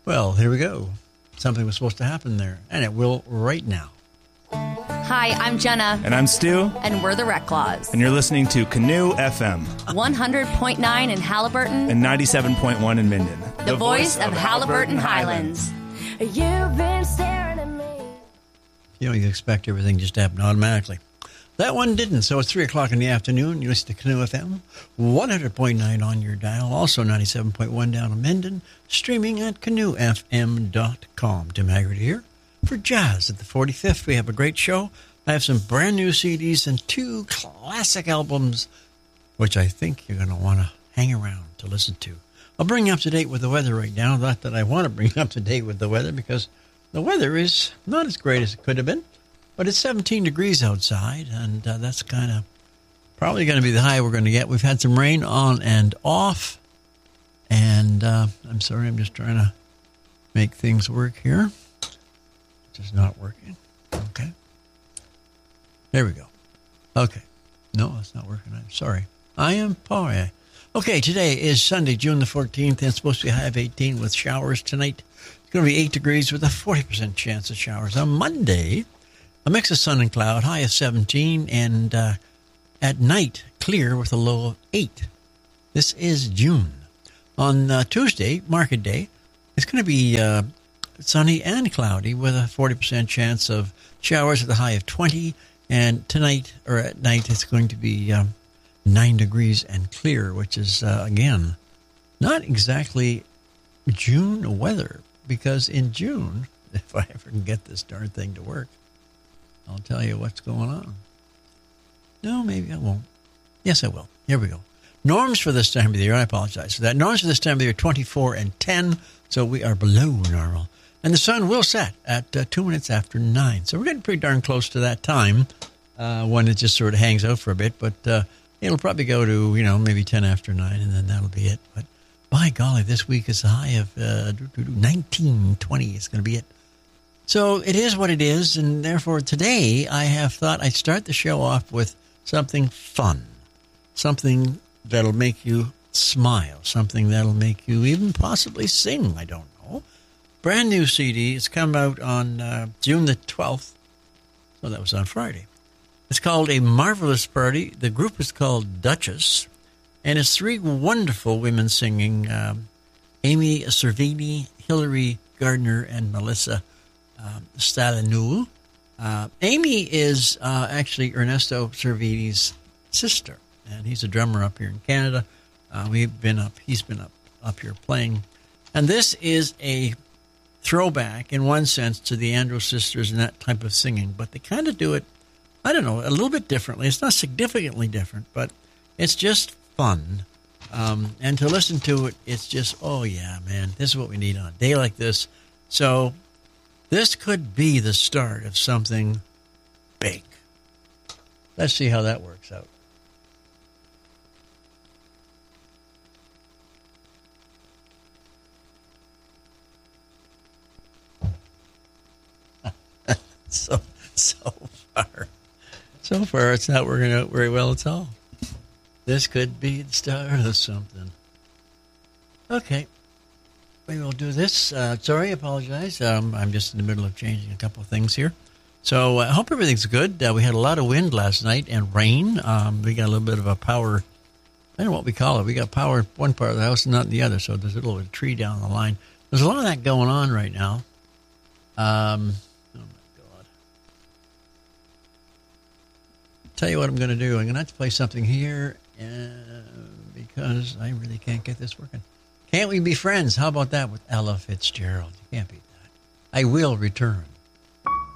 Well, here we go. Something was supposed to happen there, and it will right now. Hi, I'm Jenna. And I'm Stu. And we're the Reclaws. And you're listening to Canoe FM. 100.9 in Halliburton. And 97.1 in Minden. The voice of Halliburton Highlands. You've been staring at me. You don't expect everything just to happen automatically. That one didn't, so it's 3 o'clock in the afternoon. You listen to Canoe FM, 100.9 on your dial, also 97.1 down in Minden, streaming at canoefm.com. Tim Haggerty here for Jazz at the 45th. We have a great show. I have some brand new CDs and 2 classic albums, which I think you're going to want to hang around to listen to. I'll bring you up to date with the weather right now. Not that I want to bring you up to date with the weather, because the weather is not as great as it could have been. But it's 17 degrees outside, and that's kind of probably going to be the high we're going to get. We've had some rain on and off, and I'm sorry, I'm just trying to make things work here. It's just not working. Okay. There we go. Okay. No, it's not working. I'm sorry. I am sorry. Okay, today is Sunday, June the 14th, and it's supposed to be a high of 18 with showers tonight. It's going to be 8 degrees with a 40% chance of showers. On Monday, a mix of sun and cloud, high of 17, and at night, clear with a low of 8. This is June. On Tuesday, market day, it's going to be sunny and cloudy with a 40% chance of showers at the high of 20. And tonight, or at night, it's going to be 9 degrees and clear, which is, again, not exactly June weather. Because in June, if I ever can get this darn thing to work, I'll tell you what's going on. No, maybe I won't. Yes, I will. Here we go. Norms for this time of the year, I apologize for that. Norms for this time of the year, 24 and 10, so we are below normal. And the sun will set at 2 minutes after 9. So we're getting pretty darn close to that time when it just sort of hangs out for a bit. But it'll probably go to, maybe 10 after 9, and then that'll be it. But by golly, this week is a high of 1920. It's going to be it. So it is what it is, and therefore today I have thought I'd start the show off with something fun, something that'll make you smile, something that'll make you even possibly sing, I don't know. Brand new CD. It's come out on June the 12th, so that was on Friday. It's called A Marvelous Party. The group is called Duchess, and it's 3 wonderful women singing, Amy Cervini, Hillary Gardner, and Melissa Stalinoul. Amy is actually Ernesto Cervini's sister, and he's a drummer up here in Canada. He's been up here playing. And this is a throwback, in one sense, to the Andrews Sisters and that type of singing, but they kind of do it, I don't know, a little bit differently. It's not significantly different, but it's just fun. And to listen to it, it's just, oh yeah, man, this is what we need on a day like this. So this could be the start of something big. Let's see how that works out. So far, it's not working out very well at all. This could be the start of something. Okay. We will do this. Sorry, I apologize. I'm just in the middle of changing a couple of things here. So I hope everything's good. We had a lot of wind last night and rain. We got a little bit of a power, I don't know what we call it. We got power in one part of the house and not in the other. So there's a little tree down the line. There's a lot of that going on right now. Oh, my God. Tell you what I'm going to do. I'm going to have to play something here because I really can't get this working. Can't We Be Friends? How about that with Ella Fitzgerald? You can't beat that. I Will Return.